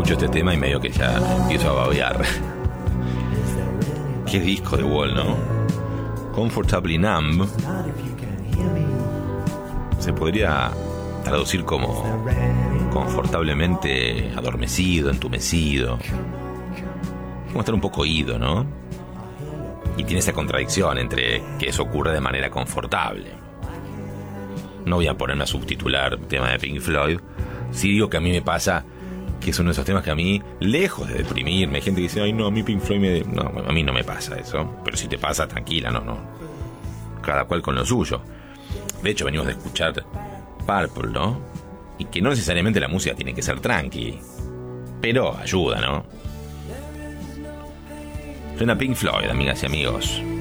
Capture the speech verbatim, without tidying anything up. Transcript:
escucho este tema y medio que ya empiezo a babear. Qué disco de Wall, ¿no? Comfortably Numb se podría traducir como confortablemente adormecido, entumecido, como estar un poco oído, ¿no? Y tiene esa contradicción entre que eso ocurre de manera confortable. No voy a ponerme a subtitular el tema de Pink Floyd. Sí digo que a mí me pasa que es uno de esos temas que a mí, lejos de deprimirme, hay gente que dice, ay no, a mí Pink Floyd me... No, a mí no me pasa eso. Pero si te pasa, tranquila, no, no. Cada cual con lo suyo. De hecho, venimos de escuchar Purple, ¿no? Y que no necesariamente la música tiene que ser tranqui, pero ayuda, ¿no? Suena Pink Floyd, amigas y amigos.